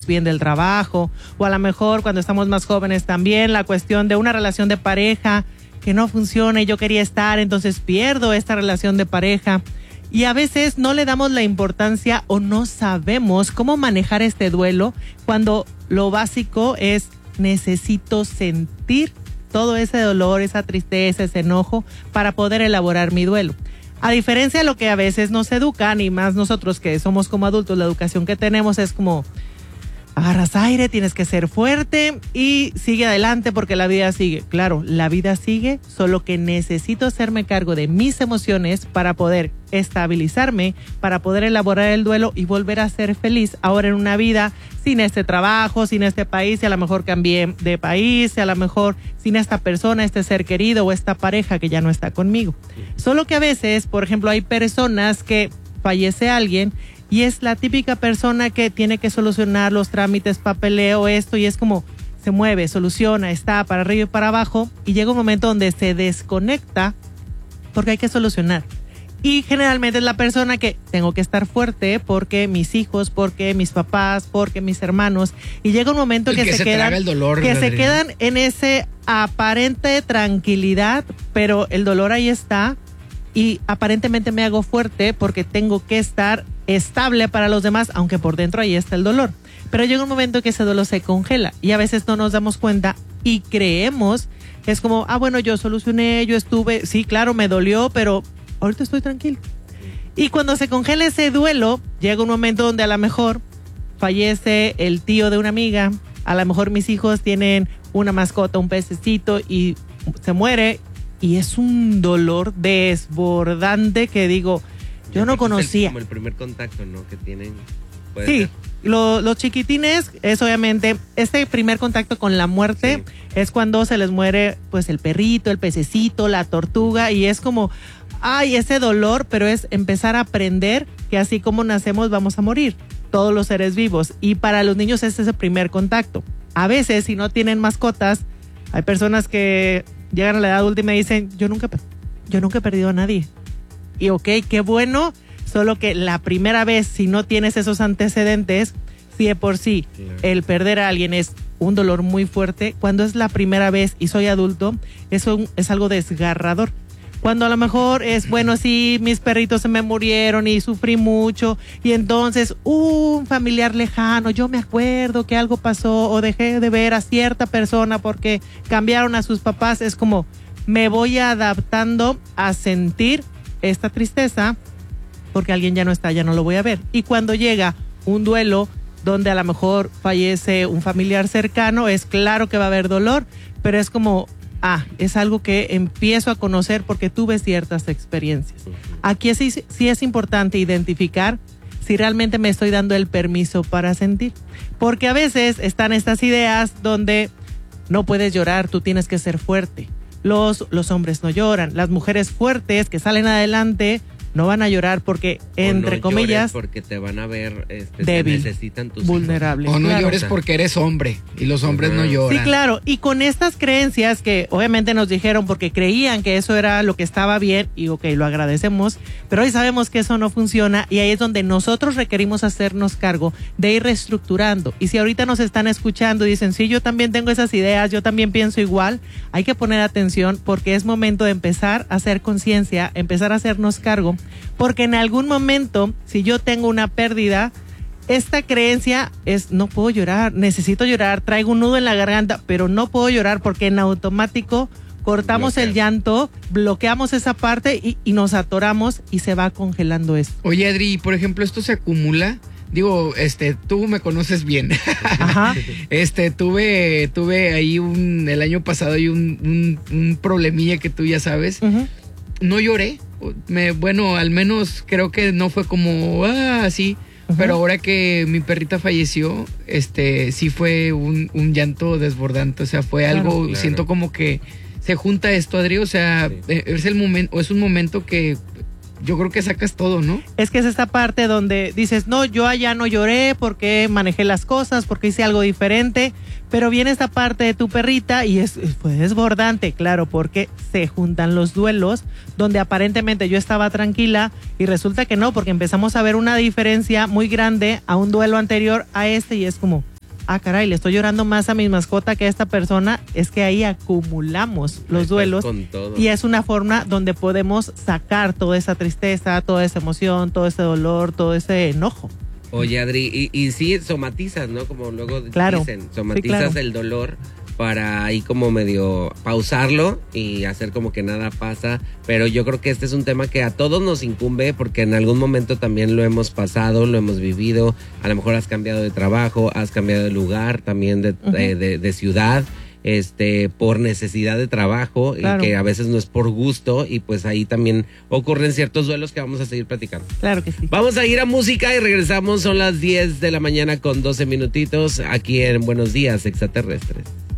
despiden del trabajo, o a lo mejor cuando estamos más jóvenes también la cuestión de una relación de pareja que no funciona y yo quería estar, entonces pierdo esta relación de pareja. Y a veces no le damos la importancia o no sabemos cómo manejar este duelo cuando lo básico es necesito sentir todo ese dolor, esa tristeza, ese enojo para poder elaborar mi duelo. A diferencia de lo que a veces nos educan y más nosotros que somos como adultos, la educación que tenemos es como agarras aire, tienes que ser fuerte y sigue adelante porque la vida sigue. Claro, la vida sigue, solo que necesito hacerme cargo de mis emociones para poder estabilizarme, para poder elaborar el duelo y volver a ser feliz ahora en una vida sin este trabajo, sin este país, y a lo mejor cambié de país, y a lo mejor sin esta persona, este ser querido o esta pareja que ya no está conmigo. Solo que a veces, por ejemplo, hay personas que fallece alguien y es la típica persona que tiene que solucionar los trámites, papeleo, esto, y es como se mueve, soluciona, está para arriba y para abajo, y llega un momento donde se desconecta porque hay que solucionar. Y generalmente es la persona que tengo que estar fuerte porque mis hijos, porque mis papás, porque mis hermanos, y llega un momento que se quedan, el dolor, que se quedan en ese aparente tranquilidad, pero el dolor ahí está. Y aparentemente me hago fuerte porque tengo que estar estable para los demás, aunque por dentro ahí está el dolor. Pero llega un momento que ese dolor se congela y a veces no nos damos cuenta y creemos que es como, bueno, yo solucioné, yo estuve, sí, claro, me dolió, pero ahorita estoy tranquilo. Y cuando se congela ese duelo, llega un momento donde a lo mejor fallece el tío de una amiga, a lo mejor mis hijos tienen una mascota, un pececito y se muere. Y es un dolor desbordante que digo, yo no conocía. Es como el primer contacto, ¿no? Que tienen. Sí, los chiquitines es obviamente este primer contacto con la muerte, sí. Es cuando se les muere pues el perrito, el pececito, la tortuga, y es como, ese dolor, pero es empezar a aprender que así como nacemos vamos a morir, todos los seres vivos. Y para los niños es ese primer contacto. A veces si no tienen mascotas, hay personas que llegan a la edad adulta y me dicen, yo nunca he perdido a nadie. Y ok, qué bueno, solo que la primera vez, si no tienes esos antecedentes, si de por sí el perder a alguien es un dolor muy fuerte, cuando es la primera vez y soy adulto, eso es algo desgarrador. Cuando a lo mejor es, bueno, sí, mis perritos se me murieron y sufrí mucho, y entonces un familiar lejano, yo me acuerdo que algo pasó o dejé de ver a cierta persona porque cambiaron a sus papás, es como me voy adaptando a sentir esta tristeza porque alguien ya no está, ya no lo voy a ver. Y cuando llega un duelo donde a lo mejor fallece un familiar cercano, es claro que va a haber dolor, pero es como es algo que empiezo a conocer porque tuve ciertas experiencias. Aquí sí es importante identificar si realmente me estoy dando el permiso para sentir. Porque a veces están estas ideas donde no puedes llorar, tú tienes que ser fuerte. Los hombres no lloran, las mujeres fuertes que salen adelante no van a llorar porque, entre no comillas, porque te van a ver débil, necesitan tus vulnerable. O no llores porque eres hombre y los hombres no lloran. Sí, claro. Y con estas creencias que obviamente nos dijeron porque creían que eso era lo que estaba bien y ok, lo agradecemos, pero hoy sabemos que eso no funciona y ahí es donde nosotros requerimos hacernos cargo de ir reestructurando. Y si ahorita nos están escuchando y dicen, sí, yo también tengo esas ideas, yo también pienso igual, hay que poner atención porque es momento de empezar a hacer conciencia, empezar a hacernos cargo. Porque en algún momento, si yo tengo una pérdida, esta creencia es, no puedo llorar, necesito llorar, traigo un nudo en la garganta, pero no puedo llorar porque en automático cortamos el llanto, bloqueamos esa parte y nos atoramos y se va congelando esto. Oye, Adri, por ejemplo, ¿esto se acumula? Digo, tú me conoces bien. Ajá. Tuve ahí el año pasado hay un problemilla que tú ya sabes. Uh-huh. No lloré. Bueno, al menos creo que no fue como así, uh-huh. Pero ahora que mi perrita falleció, sí fue un llanto desbordante, o sea, fue algo, claro. Siento como que se junta esto, Adri, o sea, sí. Es un momento que yo creo que sacas todo, ¿no? Es que es esta parte donde dices, no, yo allá no lloré porque manejé las cosas, porque hice algo diferente, pero viene esta parte de tu perrita y fue desbordante, claro, porque se juntan los duelos donde aparentemente yo estaba tranquila y resulta que no, porque empezamos a ver una diferencia muy grande a un duelo anterior a y es como, ah, caray, le estoy llorando más a mi mascota que a esta persona, es que ahí acumulamos los duelos. Con todo. Y es una forma donde podemos sacar toda esa tristeza, toda esa emoción, todo ese dolor, todo ese enojo. Oye, Adri, y sí, somatizas, ¿no? Como luego Claro. dicen, somatizas Sí, claro. el dolor para ahí como medio pausarlo y hacer como que nada pasa. Pero yo creo que este es un tema que a todos nos incumbe porque en algún momento también lo hemos pasado, lo hemos vivido. A lo mejor has cambiado de trabajo, has cambiado de lugar, también de ciudad. Por necesidad de trabajo. Claro. Y que a veces no es por gusto y pues ahí también ocurren ciertos duelos que vamos a seguir platicando. Claro que sí. Vamos a ir a música y regresamos, son las 10 de la mañana con 12 minutitos aquí en Buenos Días Extraterrestres.